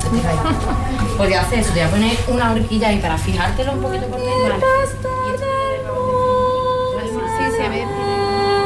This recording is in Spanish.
Pues voy a hacer eso, te voy a poner una horquilla ahí para afilártelo un poquito por dentro. Vale.